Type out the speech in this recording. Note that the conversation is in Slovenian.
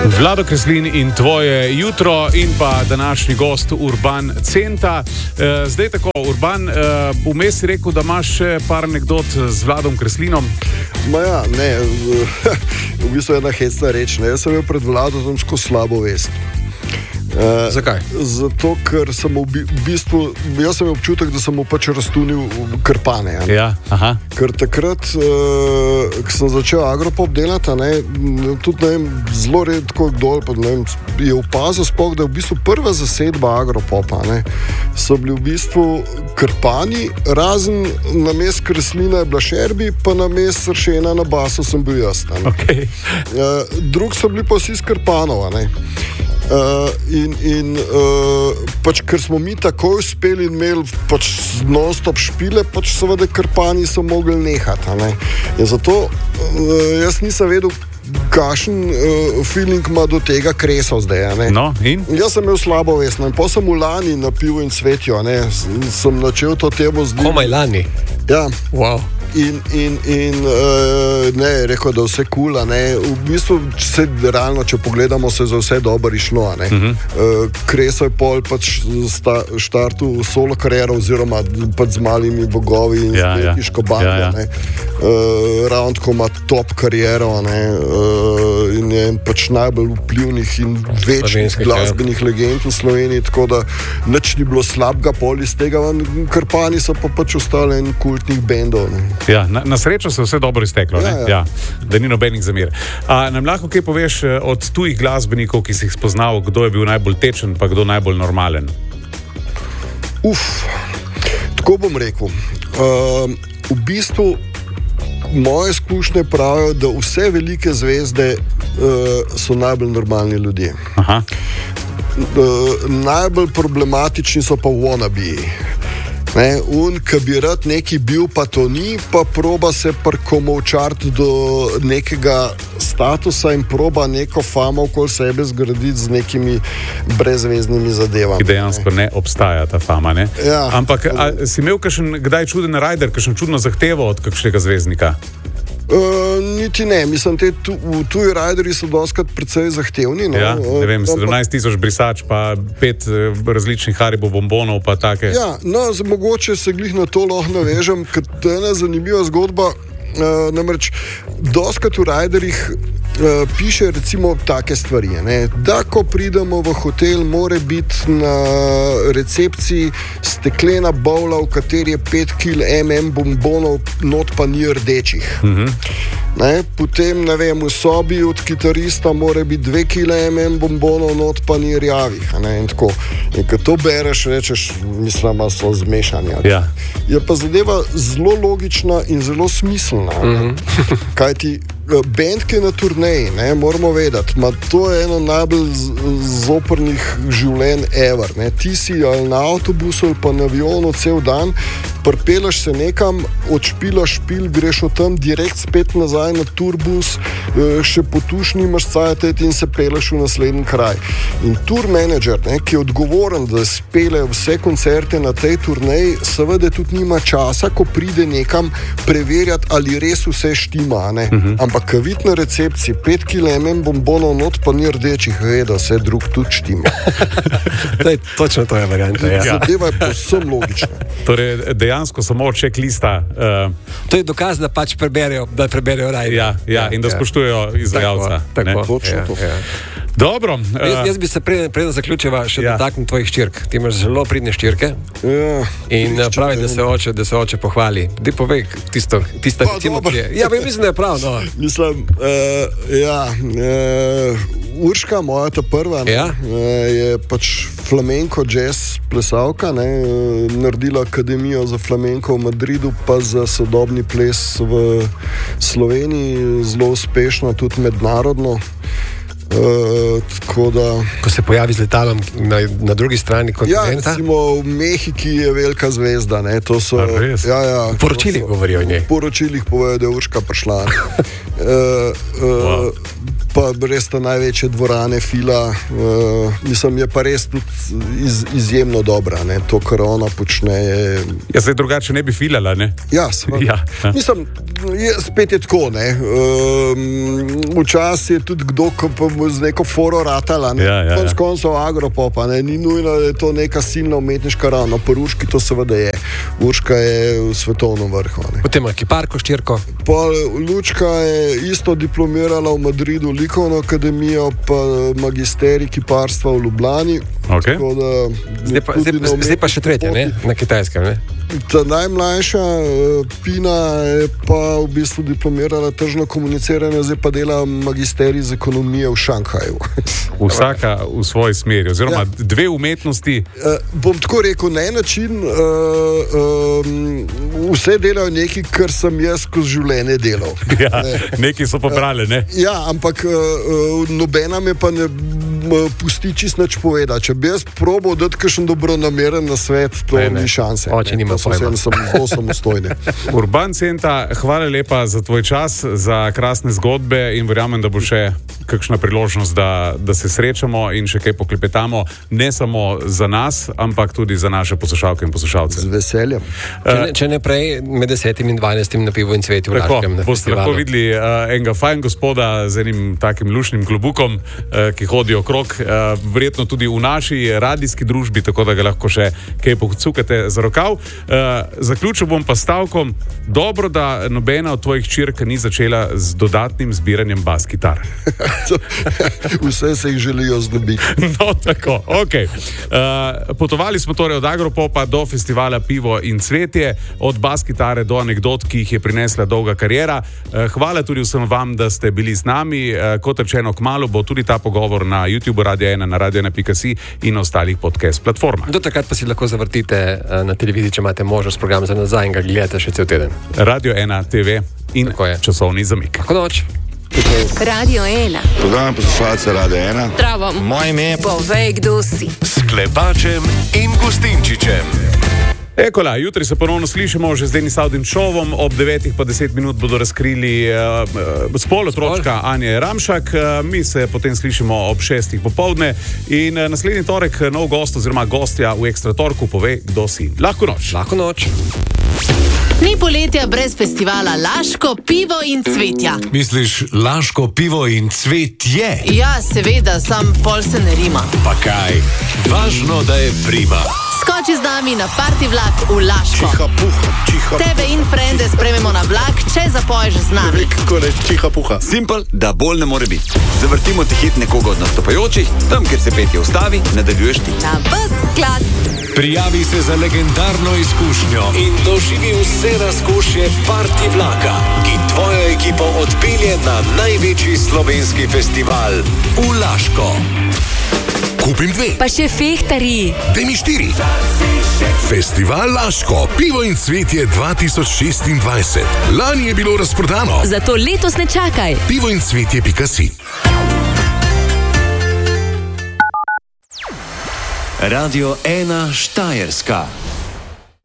Vlado Kreslin in tvoje jutro in pa današnji gost Urban Centa. Zdaj tako, Urban, vmes si rekel, da imaš še par anekdot z Vladom Kreslinom. Ja, ne, v bistvu je ena hecna reč. Ne. Jaz sem imel pred Vlado tamsko slabo vest. Zakaj? Zato, ker sem v bistvu, jaz sem imel občutek, da sem mu pač raztunil krpane. Ja, aha. Ker takrat, ko sem začel Agropop delati, tudi zelo redko dol, pa, je opazil sploh, da je v bistvu prva zasedba Agropopa, so bili v bistvu krpani, razen na mest Kreslina je bila Šerbi, pa na mest Sršena na basu sem bil jaz. Okay. Drug so bili pa vsi iz Krpanova. Pač, ker smo mi tako uspeli in imeli pač non-stop špile, pač seveda Krpani so mogli nehati. In zato jaz nisem vedel, kakšen feeling ima do tega Kresov zdaj. No, in? Jaz sem imel slabo vest. In potem sem v lani na Pivu in Cvetju, sem načel to temo z njim. Komaj lani? Ja. Wow. In rekel, da vse kul, v bistvu, realno, če pogledamo, se za vse dobro išlo. Kreso je pol pač štartu solo kariero, oziroma pač z malimi bogovi in Kiško bando. Ravno tako ima top kariero in je pač najbolj vplivnih in večjih glasbenih legend v Sloveniji, tako da nič ni bilo slabega pol iz tega. Krpani so pa pač ostali en kultnih bendov. Ja, na srečo se vse dobro izteklo, ja, da ni nobenih zamer. Nam lahko kaj poveš od tujih glasbenikov, ki si jih spoznal, kdo je bil najbolj tečen, pa kdo najbolj normalen? Tako bom rekel. V bistvu moje izkušnje pravijo, da vse velike zvezde so najbolj normalni ljudje. Aha. Najbolj problematični so pa wannabe. Ki bi rad neki bil, pa to ni, pa proba se prkomovčati do nekega statusa in proba neko famo okoli sebe zgraditi z nekimi brezveznimi zadevami. Ki dejansko ne obstaja ta fama, ne? Ja. Ampak si imel kdaj čuden rider, kakšen čudno zahtevo od kakšnega zvezdnika? Niti ne, mislim, tuji rideri so doskrat precej zahtevni. Ja, ne vem, 17,000 brisač, pa 5 različnih Haribo bombonov, pa take. Ja, mogoče se glih na to lahko navežem, ker to je ena zanimiva zgodba. Namreč, doskrat v riderih piše recimo take stvari, da ko pridemo v hotel, mora biti na recepciji steklena bovla, v kateri je 5 kg bombonov, not pa ni rdečih. Potem, ne vem, v sobi od kitarista mora biti 2 kg bombonov, not pa ni rjavih. In ko to bereš, rečeš, mislim, da so zmešani. Ja. Je pa zadeva zelo logična in zelo smiselna. Kajti band, ki je na turneji, moramo vedeti, to je eno najbolj zoprnih življenj ever. Ti si ali na avtobusu ali pa na avionu cel dan, pripeleš se nekam, odšpilaš špil, greš od tam direkt spet nazaj na turbus, še potuš nimaš cajtet in se peleš v naslednji kraj. In tour manager, ki je odgovoren, da spele vse koncerte na tej turneji, seveda tudi nima časa, ko pride nekam preverjati, ali res vse štima. Ampak ko vidi na recepciji 5 kg bombonov, not pa ni rdečih, ve, da vse drug tudi štima. Točno to je varianta. Ja. Zadeva je povsem logična. Torej, dejansko samo checklista. To je dokaz, da pač preberejo rider. Ja, in da spoštujejo izvajalca. Točno to. Ja. Dobro. Jaz bi se preden zaključiva še dotaknil tvojih ščirk. Ti imaš zelo pridne ščirke. Ja. In pravi, da se oče pohvali. Daj povej tista recimo, ki je. Ja, mislim, da je prav, no. Mislim, Urška, moja ta prva, je pač flamenko jazz plesalka, naredila akademijo za flamenko v Madridu, pa za sodobni ples v Sloveniji, zelo uspešno, tudi mednarodno. Ko se pojavi z letalom na drugi strani kontinenta? Ja, recimo v Mehiki je velika zvezda. To so, v poročilih govorijo o njej. V poročilih povedo, da je Urška prišla. Pa pa res ta največje dvorane Fila, mislim, je pa res tudi izjemno dobra, ne? To, kar ona počne. Ja, zdaj drugače ne bi filala, ne? Ja, seveda. Ja. Mislim, spet je tako, ne? Včasih je tudi kdo, ko pa bo z neko foro ratala, ne? Ja. Konc koncev Agropopa, ne? Ni nujno, da je to neka silna umetniška ravna. Po Urški to seveda je. Urška je v svetovnem vrhu. Ne? Potem ima kiparko, štirko. Lučka je isto diplomirala v Madridu, likovno akademijo, pa magisterij kiparstva v Ljubljani. Okay. Zdaj pa še tretje, ne? Na Kitajskem, ne? Ta najmlajša Pina je pa v bistvu diplomirala tržno komuniciranje, zdaj pa dela magisterij iz ekonomije v Šanghaju. Vsaka v svoji smeri, oziroma dve umetnosti. Bom tako rekel, na en način vse delajo nekaj, kar sem jaz skozi življenje delal. Ja, neki so pobrali, ne? Ja, ampak nobena me pa ne pusti čist nič povedati. Če bi jaz probal dati kakšen dobronameren nasvet, to ni šanse. Oče nima pojma. Sem zelo samostojne. Urban Centa, hvala lepa za tvoj čas, za krasne zgodbe in verjamem, da bo še kakšna priložnost, da se srečamo in še kaj poklepetamo, ne samo za nas, ampak tudi za naše poslušalke in poslušalce. Z veseljem. Če ne prej med 10. in 12. na Pivu in Cvetju v Laškem na festivalu. Boste lahko videli enega fajn gospoda z enim takim lušnim klobukom, ki hodi okrog, verjetno tudi v naši radijski družbi, tako da ga lahko še kaj pocukate za rokav. Zaključil bom pa stavkom, dobro, da nobena od tvojih hčerk ni začela z dodatnim zbiranjem bas kitar. Vse se jih želijo znebiti. No, tako, ok. Potovali smo torej od Agropopa do festivala Pivo in Cvetje, od bas kitare do anekdot, ki jih je prinesla dolga kariera. Hvala tudi vsem vam, da ste bili z nami. Kot rečeno, kmalu bo tudi ta pogovor na YouTube Radio 1, na radio1.si in ostalih podcast platformah. Do takrat pa si lahko zavrtite na televiziji, če imate možnost programa za nazaj in ga gledate še cel teden. Radio 1 TV in časovni zamik. Lahko noč. Radio 1. Pozdravljam poslušalce Radio 1. Zdravo. Moje ime je Povej, kdo si. S Klepačem in Gustinčičem. Ekola, jutri se ponovno slišimo že z Denis Avdim šovom, ob 9 pa 10 minut bodo razkrili spol otročka Anje Ramšak, mi se potem slišimo ob 6 popoldne in naslednji torek nov gost oziroma gostja v Ekstra torku. Povej, kdo si. Lahko noč. Lahko noč. Ni poletja brez festivala Laško, Pivo in Cvetja. Misliš Laško, Pivo in Cvetje? Ja, seveda, sam pol se ne rima. Pa kaj, važno, da je prima. Skoči z nami na party vlak v Laško. Čiha puha. Tebe in frende sprememo na vlak, če zapoješ z nami. Čiha puha. Simpel, da bolj ne more biti. Zavrtimo ti hit nekoga od nastopajočih, tam, kjer se petje ustavi, nadaljuješ ti. Na ves glas. Prijavi se za legendarno izkušnjo in doživi vse razkošje party vlaka, ki tvojo ekipo odpelje na največji slovenski festival v Laško. Kupim 2. Pa še fehtari. Daj mi 4. Festival Laško, Pivo in Cvetje 2026. Lani je bilo razprodano. Zato letos ne čakaj. pivoincvetje.si. Radio 1 Štajerska.